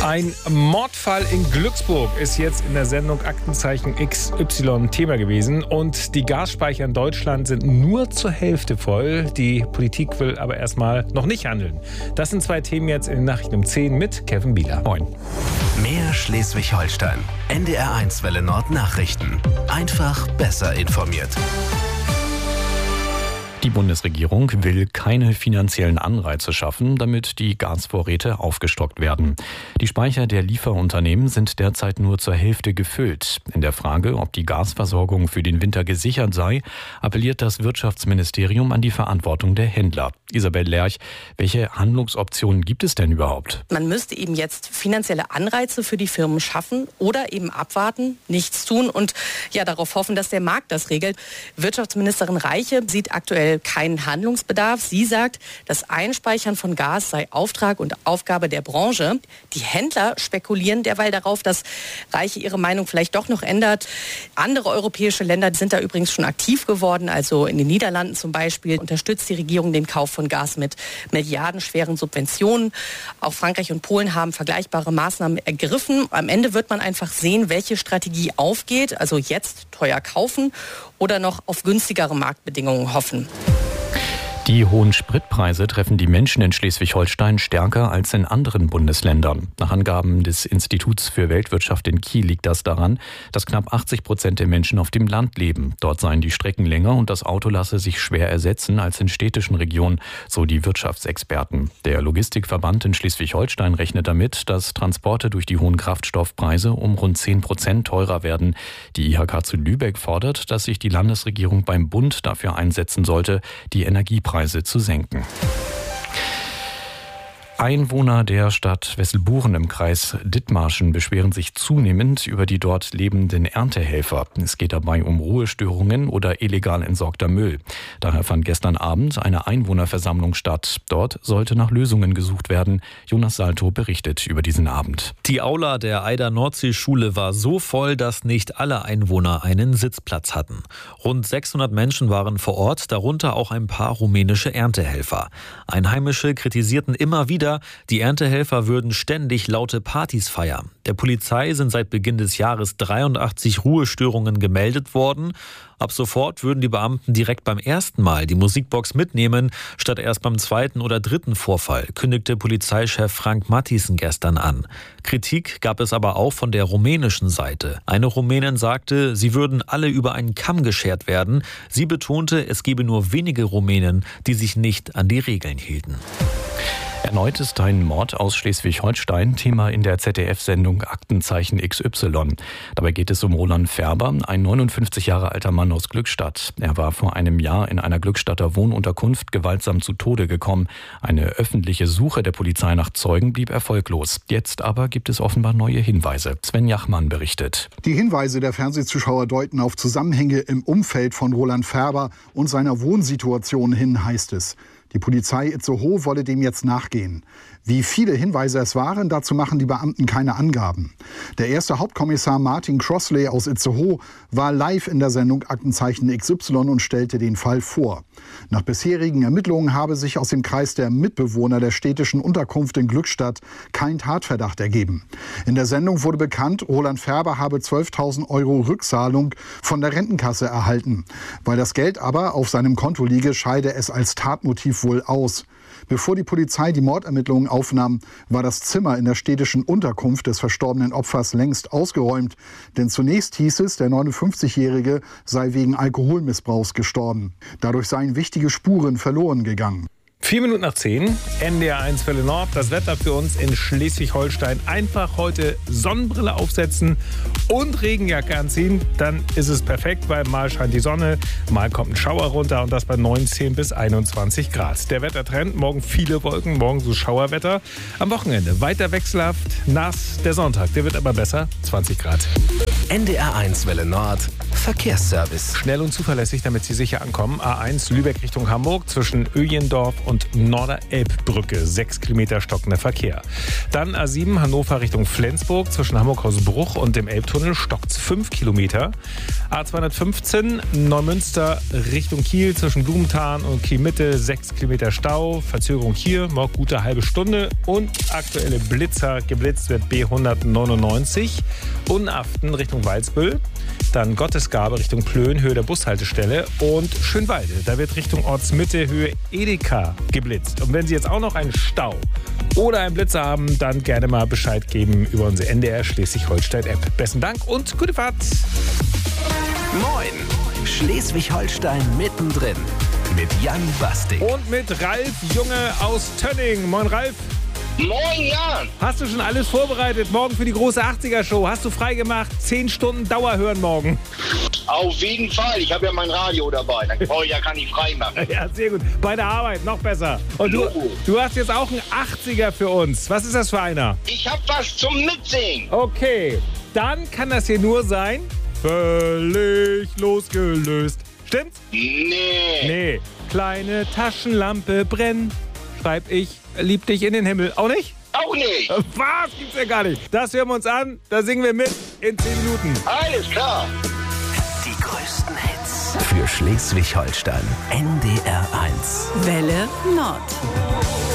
Ein Mordfall in Glücksburg ist jetzt in der Sendung Aktenzeichen XY Thema gewesen. Und die Gasspeicher in Deutschland sind nur zur Hälfte voll. Die Politik will aber erstmal noch nicht handeln. Das sind zwei Themen jetzt in den Nachrichten um 10 mit Kevin Bieler. Moin. Mehr Schleswig-Holstein. NDR1 Welle Nord Nachrichten. Einfach besser informiert. Die Bundesregierung will keine finanziellen Anreize schaffen, damit die Gasvorräte aufgestockt werden. Die Speicher der Lieferunternehmen sind derzeit nur zur Hälfte gefüllt. In der Frage, ob die Gasversorgung für den Winter gesichert sei, appelliert das Wirtschaftsministerium an die Verantwortung der Händler. Isabel Lerch, welche Handlungsoptionen gibt es denn überhaupt? Man müsste eben jetzt finanzielle Anreize für die Firmen schaffen oder eben abwarten, nichts tun und darauf hoffen, dass der Markt das regelt. Wirtschaftsministerin Reiche sieht aktuell keinen Handlungsbedarf. Sie sagt, das Einspeichern von Gas sei Auftrag und Aufgabe der Branche. Die Händler spekulieren derweil darauf, dass Reiche ihre Meinung vielleicht doch noch ändert. Andere europäische Länder sind da übrigens schon aktiv geworden. Also in den Niederlanden zum Beispiel unterstützt die Regierung den Kauf von Gas mit milliardenschweren Subventionen. Auch Frankreich und Polen haben vergleichbare Maßnahmen ergriffen. Am Ende wird man einfach sehen, welche Strategie aufgeht. Also jetzt teuer kaufen oder noch auf günstigere Marktbedingungen hoffen. Die hohen Spritpreise treffen die Menschen in Schleswig-Holstein stärker als in anderen Bundesländern. Nach Angaben des Instituts für Weltwirtschaft in Kiel liegt das daran, dass knapp 80% der Menschen auf dem Land leben. Dort seien die Strecken länger und das Auto lasse sich schwer ersetzen als in städtischen Regionen, so die Wirtschaftsexperten. Der Logistikverband in Schleswig-Holstein rechnet damit, dass Transporte durch die hohen Kraftstoffpreise um rund 10% teurer werden. Die IHK zu Lübeck fordert, dass sich die Landesregierung beim Bund dafür einsetzen sollte, die Energiepreise zu senken. Einwohner der Stadt Wesselburen im Kreis Dithmarschen beschweren sich zunehmend über die dort lebenden Erntehelfer. Es geht dabei um Ruhestörungen oder illegal entsorgter Müll. Daher fand gestern Abend eine Einwohnerversammlung statt. Dort sollte nach Lösungen gesucht werden. Jonas Salto berichtet über diesen Abend. Die Aula der Eider-Nordsee-Schule war so voll, dass nicht alle Einwohner einen Sitzplatz hatten. Rund 600 Menschen waren vor Ort, darunter auch ein paar rumänische Erntehelfer. Einheimische kritisierten immer wieder, die Erntehelfer würden ständig laute Partys feiern. Der Polizei sind seit Beginn des Jahres 83 Ruhestörungen gemeldet worden. Ab sofort würden die Beamten direkt beim ersten Mal die Musikbox mitnehmen, statt erst beim zweiten oder dritten Vorfall, kündigte Polizeichef Frank Matthiessen gestern an. Kritik gab es aber auch von der rumänischen Seite. Eine Rumänin sagte, sie würden alle über einen Kamm geschert werden. Sie betonte, es gebe nur wenige Rumänen, die sich nicht an die Regeln hielten. Erneut ist ein Mord aus Schleswig-Holstein Thema in der ZDF-Sendung Aktenzeichen XY. Dabei geht es um Roland Färber, ein 59 Jahre alter Mann aus Glückstadt. Er war vor einem Jahr in einer Glückstadter Wohnunterkunft gewaltsam zu Tode gekommen. Eine öffentliche Suche der Polizei nach Zeugen blieb erfolglos. Jetzt aber gibt es offenbar neue Hinweise. Sven Jachmann berichtet. Die Hinweise der Fernsehzuschauer deuten auf Zusammenhänge im Umfeld von Roland Färber und seiner Wohnsituation hin, heißt es. Die Polizei Itzehoe wolle dem jetzt nachgehen. Wie viele Hinweise es waren, dazu machen die Beamten keine Angaben. Der erste Hauptkommissar Martin Crossley aus Itzehoe war live in der Sendung Aktenzeichen XY und stellte den Fall vor. Nach bisherigen Ermittlungen habe sich aus dem Kreis der Mitbewohner der städtischen Unterkunft in Glückstadt kein Tatverdacht ergeben. In der Sendung wurde bekannt, Roland Färber habe 12.000 € Rückzahlung von der Rentenkasse erhalten. Weil das Geld aber auf seinem Konto liege, scheide es als Tatmotiv wohl aus. Bevor die Polizei die Mordermittlungen aufnahm, war das Zimmer in der städtischen Unterkunft des verstorbenen Opfers längst ausgeräumt. Denn zunächst hieß es, der 59-Jährige sei wegen Alkoholmissbrauchs gestorben. Dadurch seien wichtige Spuren verloren gegangen. 4 Minuten nach 10, NDR1 Welle Nord. Das Wetter für uns in Schleswig-Holstein. Einfach heute Sonnenbrille aufsetzen und Regenjacke anziehen. Dann ist es perfekt, weil mal scheint die Sonne, mal kommt ein Schauer runter und das bei 19 bis 21 Grad. Der Wettertrend, morgen viele Wolken, morgen so Schauerwetter. Am Wochenende weiter wechselhaft, nass. Der Sonntag, der wird aber besser, 20 Grad. NDR1 Welle Nord, Verkehrsservice. Schnell und zuverlässig, damit Sie sicher ankommen. A1 Lübeck Richtung Hamburg zwischen Öjendorf und Norderelbbrücke, 6 Kilometer stockender Verkehr. Dann A7 Hannover Richtung Flensburg, zwischen Hamburg-Hausbruch und dem Elbtunnel stockt's 5 Kilometer. A215 Neumünster Richtung Kiel, zwischen Blumenthal und Kiel-Mitte, 6 Kilometer Stau, Verzögerung hier, noch gute halbe Stunde und aktuelle Blitzer, geblitzt wird B199, Unaften Richtung Walsbüll, dann Gottesgabe Richtung Plön, Höhe der Bushaltestelle und Schönwalde, da wird Richtung Ortsmitte, Höhe Edeka geblitzt. Und wenn Sie jetzt auch noch einen Stau oder einen Blitzer haben, dann gerne mal Bescheid geben über unsere NDR Schleswig-Holstein-App. Besten Dank und gute Fahrt! Moin! Schleswig-Holstein mittendrin mit Jan Bastik. Und mit Ralf Junge aus Tönning. Moin Ralf. Moin Jan. Hast du schon alles vorbereitet? Morgen für die große 80er-Show. Hast du freigemacht? 10 Stunden Dauer hören morgen. Auf jeden Fall. Ich habe ja mein Radio dabei. Dann kann ich frei machen. Ja, sehr gut. Bei der Arbeit noch besser. Und du hast jetzt auch einen 80er für uns. Was ist das für einer? Ich habe was zum Mitsingen. Okay, dann kann das hier nur sein... Völlig losgelöst. Stimmt's? Nee. Kleine Taschenlampe brenn, schreib ich, lieb dich in den Himmel. Auch nicht? Auch nicht. Was? Gibt's ja gar nicht. Das hören wir uns an, da singen wir mit in 10 Minuten. Alles klar. Die größten Hits für Schleswig-Holstein. NDR 1. Welle Nord.